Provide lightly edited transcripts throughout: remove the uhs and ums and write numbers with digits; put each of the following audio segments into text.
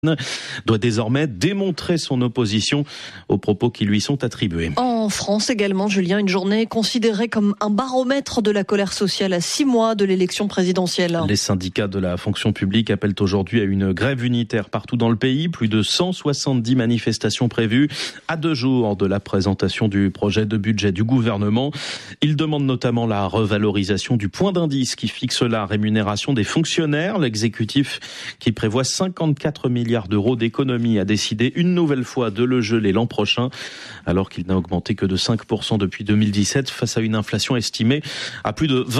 doit désormais démontrer son opposition aux propos qui lui sont attribués. En France également, Julien, une journée considérée comme un baromètre de la colère sociale à 6 mois de l'élection présidentielle. Les syndicats de la fonction publique appellent aujourd'hui à une grève unitaire partout dans le pays. Plus de 170 manifestations prévues à 2 jours de la présentation du projet de budget du gouvernement. Ils demandent notamment la revalorisation du point d'indice qui fixe la rémunération des fonctionnaires. L'exécutif qui prévoit 54 milliards d'euros d'économies a décidé une nouvelle fois de le geler l'an prochain, alors qu'il n'a augmenté que de 5% depuis 2017 face à une inflation estimée à plus de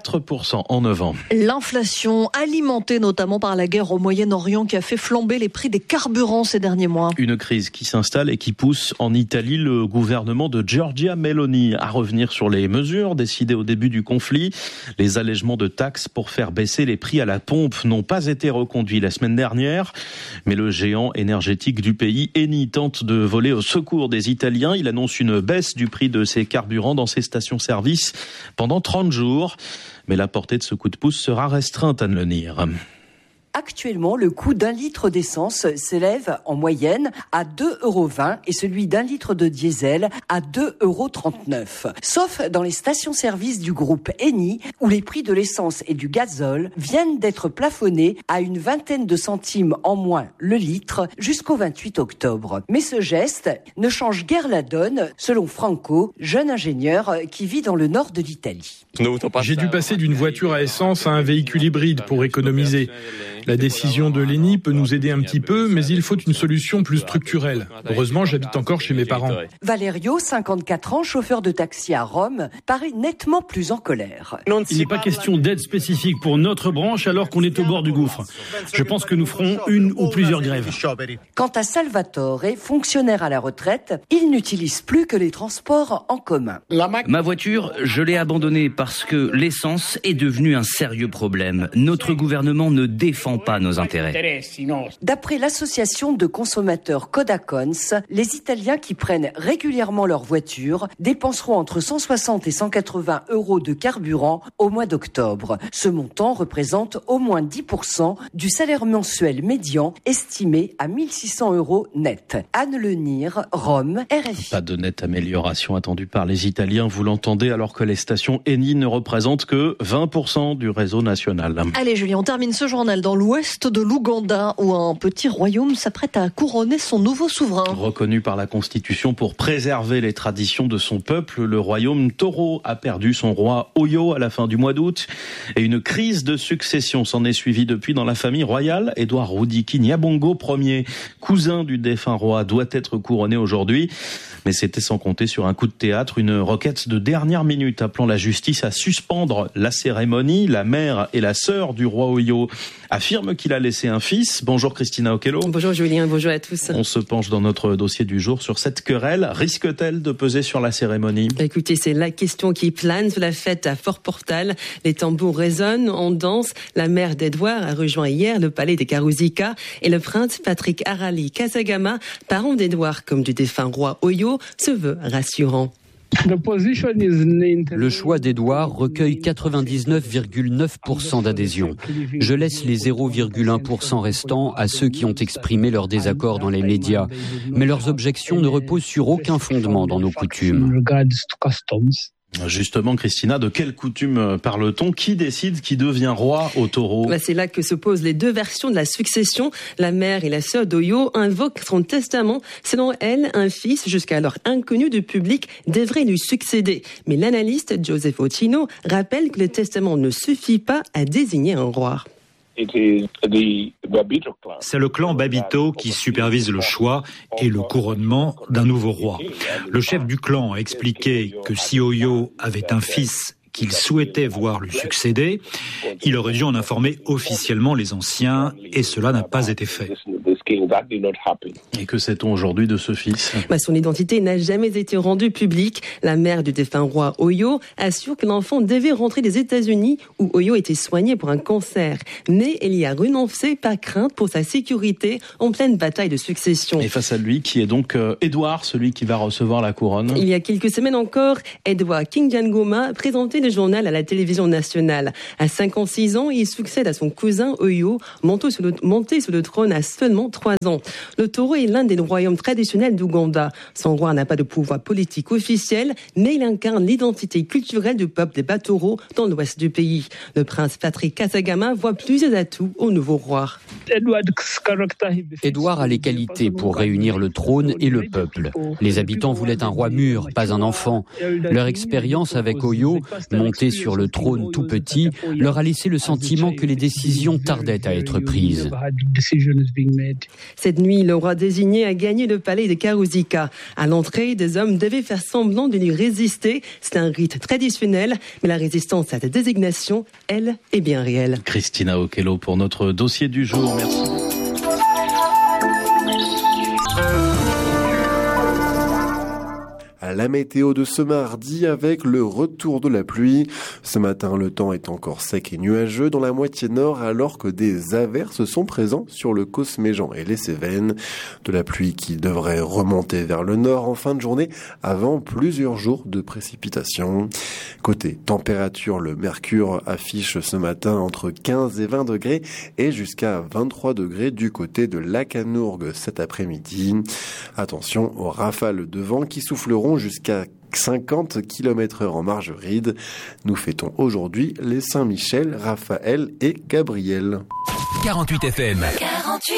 24% en 9 ans. L'inflation alimentée notamment par la guerre au Moyen-Orient qui a fait flamber les prix des carburants ces derniers mois. Une crise qui s'installe et qui pousse en Italie le gouvernement de Giorgia Meloni à revenir sur les mesures décidées au début du conflit. Les allègements de taxes pour faire baisser les prix à la pompe n'ont pas été reconduits la semaine dernière. Mais le géant énergétique du pays, Eni, tente de voler au secours des Italiens. Il annonce une baisse du prix de ses carburants dans ses stations-service pendant 30 jours. Mais la portée de ce coup de pouce sera restreinte, Anne Lenir. Actuellement, le coût d'un litre d'essence s'élève en moyenne à 2,20 € et celui d'un litre de diesel à 2,39 €. Sauf dans les stations-service du groupe Eni, où les prix de l'essence et du gazole viennent d'être plafonnés à une vingtaine de centimes en moins le litre jusqu'au 28 octobre. Mais ce geste ne change guère la donne, selon Franco, jeune ingénieur qui vit dans le nord de l'Italie. J'ai dû passer d'une voiture à essence à un véhicule hybride pour économiser. La décision de l'Eni peut nous aider un petit peu, mais il faut une solution plus structurelle. Heureusement, j'habite encore chez mes parents. Valerio, 54 ans, chauffeur de taxi à Rome, paraît nettement plus en colère. Il n'est pas question d'aide spécifique pour notre branche alors qu'on est au bord du gouffre. Je pense que nous ferons une ou plusieurs grèves. Quant à Salvatore, fonctionnaire à la retraite, il n'utilise plus que les transports en commun. Ma voiture, je l'ai abandonnée parce que l'essence est devenue un sérieux problème. Notre gouvernement ne défend pas nos intérêts. D'après l'association de consommateurs Codacons, les Italiens qui prennent régulièrement leur voiture dépenseront entre 160 et 180 € de carburant au mois d'octobre. Ce montant représente au moins 10% du salaire mensuel médian estimé à 1 600 € net. Anne Lenir, Rome, RFI. Pas de nette amélioration attendue par les Italiens, vous l'entendez, alors que les stations Eni ne représentent que 20% du réseau national. Allez Julien, on termine ce journal dans l'ouest de l'Ouganda où un petit royaume s'apprête à couronner son nouveau souverain. Reconnu par la Constitution pour préserver les traditions de son peuple, le royaume Toro a perdu son roi Oyo à la fin du mois d'août et une crise de succession s'en est suivie depuis dans la famille royale. Édouard Rudiki Nyabongo, premier cousin du défunt roi, doit être couronné aujourd'hui. Mais c'était sans compter sur un coup de théâtre, une requête de dernière minute appelant la justice à suspendre la cérémonie. La mère et la sœur du roi Oyo affirment qu'il a laissé un fils. Bonjour Christina Okello. Bonjour Julien, bonjour à tous. On se penche dans notre dossier du jour sur cette querelle. Risque-t-elle de peser sur la cérémonie ? Écoutez, c'est la question qui plane sur la fête à Fort-Portal. Les tambours résonnent, on danse. La mère d'Edouard a rejoint hier le palais des Karouzika et le prince Patrick Harali Kasagama, parent d'Edouard comme du défunt roi Oyo, se veut rassurant. Le choix d'Edouard recueille 99,9% d'adhésion. Je laisse les 0,1% restants à ceux qui ont exprimé leur désaccord dans les médias. Mais leurs objections ne reposent sur aucun fondement dans nos coutumes. Justement, Christina, de quelle coutume parle-t-on ? Qui décide qui devient roi au Taureau ? C'est là que se posent les deux versions de la succession. La mère et la sœur d'Oyo invoquent son testament. Selon elle, un fils, jusqu'alors inconnu du public, devrait lui succéder. Mais l'analyste Joseph Ochino rappelle que le testament ne suffit pas à désigner un roi. C'est le clan Babito qui supervise le choix et le couronnement d'un nouveau roi. Le chef du clan a expliqué que si Oyo avait un fils qu'il souhaitait voir lui succéder, il aurait dû en informer officiellement les anciens et cela n'a pas été fait. Et que sait-on aujourd'hui de ce fils ? Son identité n'a jamais été rendue publique. La mère du défunt roi Oyo assure que l'enfant devait rentrer des États-Unis où Oyo était soigné pour un cancer. Mais elle y a renoncé par crainte pour sa sécurité en pleine bataille de succession. Et face à lui, qui est donc Édouard, celui qui va recevoir la couronne ? Il y a quelques semaines encore, Edouard Kinjangoma présentait le journal à la télévision nationale. À 56 ans, il succède à son cousin Oyo, monté sur le trône à seulement 3 ans. Le taureau est l'un des royaumes traditionnels d'Ouganda. Son roi n'a pas de pouvoir politique officiel, mais il incarne l'identité culturelle du peuple des Batoro dans l'ouest du pays. Le prince Patrick Kasagama voit plusieurs atouts au nouveau roi. Édouard a les qualités pour réunir le trône et le peuple. Les habitants voulaient un roi mûr, pas un enfant. Leur expérience avec Oyo, monté sur le trône tout petit, leur a laissé le sentiment que les décisions tardaient à être prises. Cette nuit, le roi désigné a gagné le palais de Karuzika. À l'entrée, des hommes devaient faire semblant de lui résister. C'est un rite traditionnel, mais la résistance à cette désignation, elle, est bien réelle. Christina Okello pour notre dossier du jour. Merci. La météo de ce mardi avec le retour de la pluie. Ce matin, le temps est encore sec et nuageux dans la moitié nord alors que des averses sont présents sur le Causse-Méjean et les Cévennes. De la pluie qui devrait remonter vers le nord en fin de journée avant plusieurs jours de précipitations. Côté température, le mercure affiche ce matin entre 15 et 20 degrés et jusqu'à 23 degrés du côté de Lacanourgue cet après-midi. Attention aux rafales de vent qui souffleront jusqu'à 50 km/h en Margeride. Nous fêtons aujourd'hui les Saint-Michel, Raphaël et Gabriel. 48 FM. 48